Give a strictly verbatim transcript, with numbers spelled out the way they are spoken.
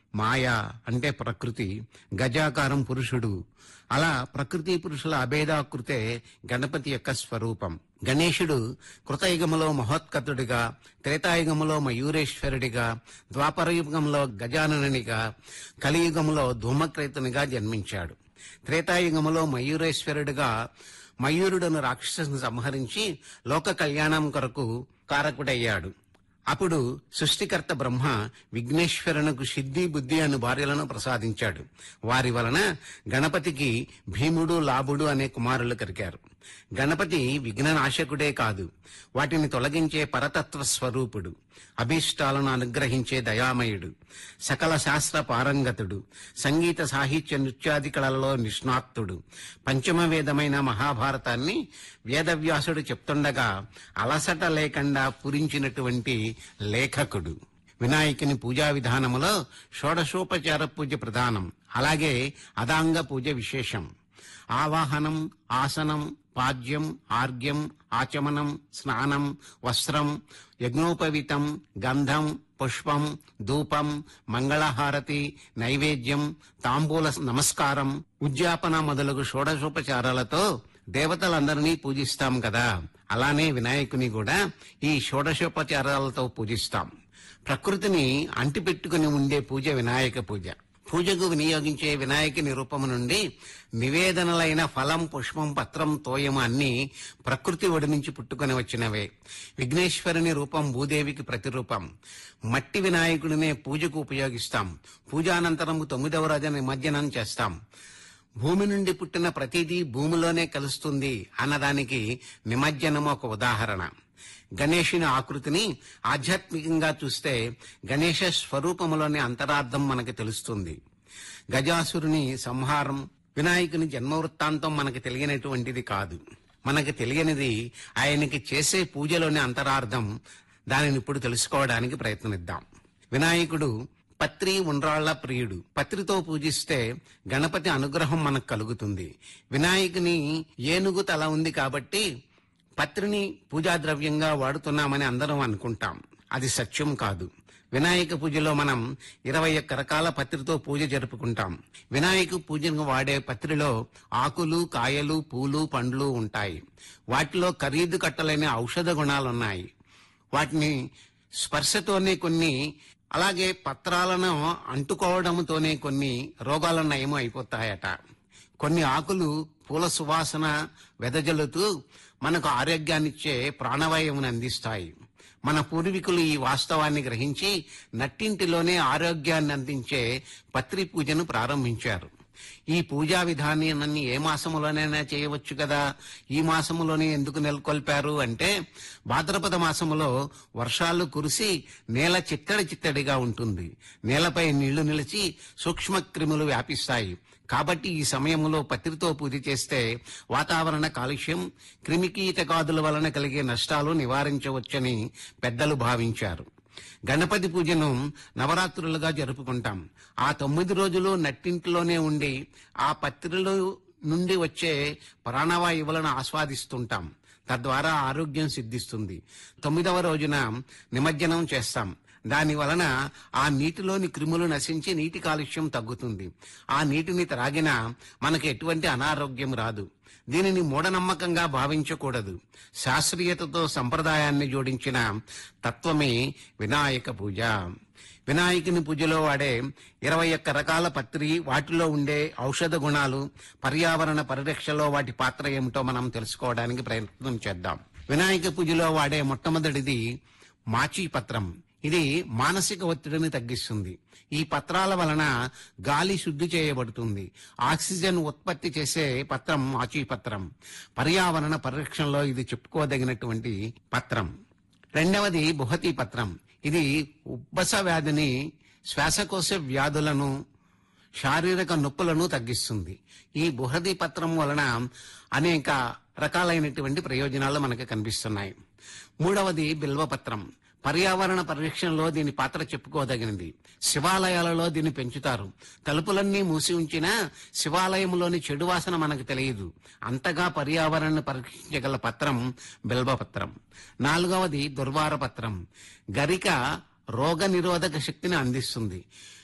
మాయ అంటే ప్రకృతి, గజాకారం పురుషుడు. అలా ప్రకృతి పురుషుల అభేదాకృతే గణపతి యొక్క స్వరూపం. గణేశుడు కృతయుగములో మహోత్కతుడిగా, త్రేతాయుగములో మయూరేశ్వరుడిగా, ద్వాపరయుగంలో గజాననునిగా, కలియుగములో ధూమక్రేతునిగా జన్మించాడు. త్రేతాయుగములో మయూరేశ్వరుడిగా మయూరుడును రాక్షసుని సంహరించి లోక కళ్యాణం కొరకు కారకుడయ్యాడు. అప్పుడు సృష్టికర్త బ్రహ్మ విఘ్నేశ్వరునకు సిద్ధి, బుద్ధి అను భార్యలను ప్రసాదించాడు. వారి వలన గణపతికి భీముడు, లాభుడు అనే కుమారులు కలిగారు. గణపతి విఘ్ననాశకుడే కాదు, వాటిని తొలగించే పరతత్వ స్వరూపుడు, అభీష్టాలను అనుగ్రహించే దయామయుడు, సకల శాస్త్ర పారంగతుడు, సంగీత సాహిత్య నృత్యాది కళలలో నిష్ణాతుడు. పంచమ వేదమైన మహాభారతాన్ని వేదవ్యాసుడు చెప్తుండగా అలసట లేకుండా పూరించినటువంటి లేఖకుడు. వినాయకుని పూజా విధానములో షోడశోపచార పూజ ప్రధానం. అలాగే అదాంగ పూజ విశేషం. ఆవాహనం, ఆసనం, పాద్యం, ఆర్ఘ్యం, ఆచమనం, స్నానం, వస్త్రం, యజ్ఞోపవీతం, గంధం, పుష్పం, ధూపం, మంగళహారతి, నైవేద్యం, తాంబూల నమస్కారం, ఉద్యాపన మొదలగు షోడశోపచారాలతో దేవతలందరినీ పూజిస్తాం కదా, అలానే వినాయకుని కూడా ఈ షోడశోపచారాలతో పూజిస్తాం. ప్రకృతిని అంటిపెట్టుకుని ఉండే పూజ వినాయక పూజ. పూజకు వినియోగించే వినాయకుని రూపము నుండి నివేదనలైన ఫలం, పుష్పం, పత్రం, తోయము అన్ని ప్రకృతి ఒడి నుంచి పుట్టుకొని వచ్చినవే. విఘ్నేశ్వరుని రూపం భూదేవికి ప్రతిరూపం. మట్టి వినాయకుడినే పూజకు ఉపయోగిస్తాం. పూజానంతరము తొమ్మిదవ రోజు నిమజ్జనం చేస్తాం. భూమి నుండి పుట్టిన ప్రతిదీ భూమిలోనే కలుస్తుంది అన్నదానికి నిమజ్జనము ఒక ఉదాహరణ. గణేశుని ఆకృతిని ఆధ్యాత్మికంగా చూస్తే గణేశ స్వరూపములోని అంతరార్థం మనకి తెలుస్తుంది. గజాసురుని సంహారం, వినాయకుని జన్మవృత్తాంతం మనకి తెలియనటువంటిది కాదు. మనకి తెలియనిది ఆయనకి చేసే పూజలోని అంతరార్థం. దానిని ఇప్పుడు తెలుసుకోవడానికి ప్రయత్నిద్దాం. వినాయకుడు పత్రి ఉండ్రాళ్ల ప్రియుడు. పత్రితో పూజిస్తే గణపతి అనుగ్రహం మనకు కలుగుతుంది. వినాయకుని ఏనుగు తల ఉంది కాబట్టి పత్రిని పూజా ద్రవ్యంగా వాడుతున్నామని అందరం అనుకుంటాం. అది సత్యం కాదు. వినాయక పూజలో మనం ఇరవై ఒక్క రకాల పత్రితో పూజ జరుపుకుంటాం. వినాయక పూజను వాడే పత్రిలో ఆకులు, కాయలు, పూలు, పండ్లు ఉంటాయి. వాటిలో ఖరీదు కట్టలేని ఔషధ గుణాలున్నాయి. వాటిని స్పర్శతోనే కొన్ని, అలాగే పత్రాలను అంటుకోవడంతోనే కొన్ని రోగాల నయం అయిపోతాయట. కొన్ని ఆకులు పూల సువాసన వెదజల్లుతూ మనకు ఆరోగ్యాన్నిచ్చే ప్రాణవాయువును అందిస్తాయి. మన పూర్వీకులు ఈ వాస్తవాన్ని గ్రహించి నట్టింటిలోనే ఆరోగ్యాన్ని అందించే పత్రి పూజను ప్రారంభించారు. ఈ పూజా విధానాన్ని ఏ మాసములోనైనా చేయవచ్చు కదా, ఈ మాసములోనే ఎందుకు నెలకొల్పారు అంటే, భాద్రపద మాసములో వర్షాలు కురిసి నేల చిత్తడి చిత్తడిగా ఉంటుంది. నేలపై నీళ్లు నిలిచి సూక్ష్మ క్రిములు వ్యాపిస్తాయి. కాబట్టి ఈ సమయంలో పత్రితో పూజ చేస్తే వాతావరణ కాలుష్యం, క్రిమికీటకాదుల వలన కలిగే నష్టాలు నివారించవచ్చని పెద్దలు భావించారు. గణపతి పూజను నవరాత్రులుగా జరుపుకుంటాం. ఆ తొమ్మిది రోజులు నట్టింట్లోనే ఉండి ఆ పత్రిలో నుండి వచ్చే ప్రాణవాయువులను ఆస్వాదిస్తుంటాం. తద్వారా ఆరోగ్యం సిద్ధిస్తుంది. తొమ్మిదవ రోజున నిమజ్జనం చేస్తాం. దాని వలన ఆ నీటిలోని క్రిములు నశించి నీటి కాలుష్యం తగ్గుతుంది. ఆ నీటిని త్రాగినా మనకు ఎటువంటి అనారోగ్యం రాదు. దీనిని మూఢనమ్మకంగా భావించకూడదు. శాస్త్రీయతతో సంప్రదాయాన్ని జోడించిన తత్వమే వినాయక పూజ. వినాయకుని పూజలో వాడే ఇరవై ఒక్క రకాల పత్రి, వాటిలో ఉండే ఔషధ గుణాలు, పర్యావరణ పరిరక్షలో వాటి పాత్ర ఏమిటో మనం తెలుసుకోవడానికి ప్రయత్నం చేద్దాం. వినాయక పూజలో వాడే మొట్టమొదటిది మాచి పత్రం. ఇది మానసిక ఒత్తిడిని తగ్గిస్తుంది. ఈ పత్రాల వలన గాలి శుద్ధి చేయబడుతుంది. ఆక్సిజన్ ఉత్పత్తి చేసే పత్రం మాచి పత్రం. పర్యావరణ పరిరక్షణలో ఇది చెప్పుకోదగినటువంటి పత్రం. రెండవది బుహతి పత్రం. ఇది ఉబ్బస వ్యాధిని, శ్వాసకోశ వ్యాధులను, శారీరక నొప్పులను తగ్గిస్తుంది. ఈ బుహతి పత్రం వలన అనేక రకాలైనటువంటి ప్రయోజనాలు మనకు కనిపిస్తున్నాయి. మూడవది బిల్వపత్రం. పర్యావరణ పరిరక్షణలో దీని పాత్ర చెప్పుకోదగినది. శివాలయాలలో దీన్ని పెంచుతారు. తలుపులన్నీ మూసి ఉంచినా శివాలయంలోని చెడు వాసన మనకు తెలియదు. అంతగా పర్యావరణాన్ని పరీక్షించగల పత్రం బిల్వపత్రం. నాలుగవది దుర్వార పత్రం. గరిక రోగ నిరోధక శక్తిని అందిస్తుంది.